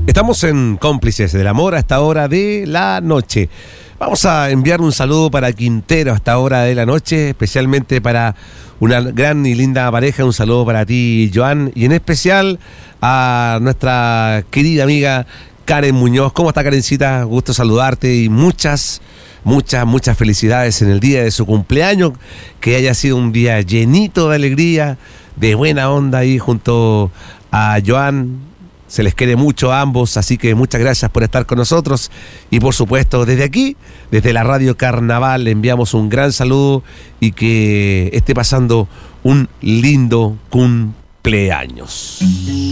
Estamos en Cómplices del Amor a esta hora de la noche. Vamos a enviar un saludo para Quintero a esta hora de la noche, especialmente para una gran y linda pareja. Un saludo para ti, Joan, y en especial a nuestra querida amiga Karen Muñoz. ¿Cómo está, Karencita? Gusto saludarte y muchas felicidades en el día de su cumpleaños. Que haya sido un día llenito de alegría, de buena onda ahí junto a Joan. Se les quiere mucho a ambos, así que muchas gracias por estar con nosotros. Y por supuesto, desde aquí, desde la Radio Carnaval, le enviamos un gran saludo y que esté pasando un lindo cumpleaños.